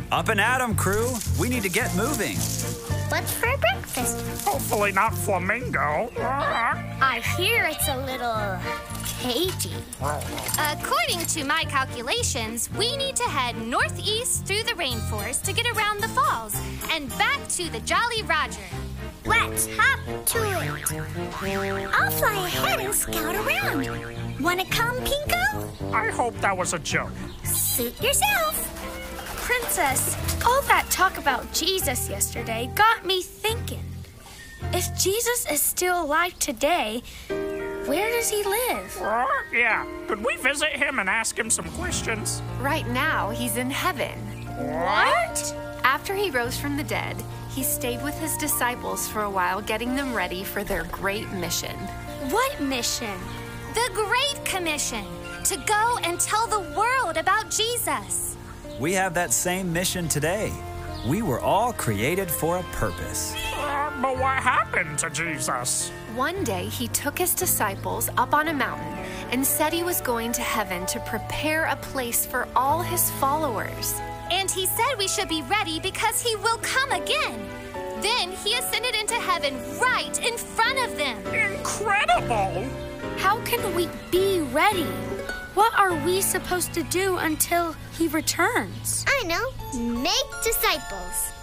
Up and at 'em, crew. We need to get moving. What's for breakfast? Hopefully not flamingo. I hear it's a little cagey. According to my calculations, we need to head northeast through the rainforest to get around the falls and back to the Jolly Roger. Let's hop to it. I'll fly ahead and scout around. Wanna come, Pinko? I hope that was a joke. Suit yourself. Princess, all that talk about Jesus yesterday got me thinking. If Jesus is still alive today, where does he live? Yeah, could we visit him and ask him some questions? Right now, he's in heaven. What? After he rose from the dead, he stayed with his disciples for a while, getting them ready for their great mission. What mission? The Great Commission, to go and tell the world about Jesus. We have that same mission today. We were all created for a purpose. But what happened to Jesus? One day, he took his disciples up on a mountain and said he was going to heaven to prepare a place for all his followers. And he said we should be ready because he will come again. Then he ascended into heaven right in front of them. Incredible! How can we be ready? What are we supposed to do until he returns? I know. Make disciples.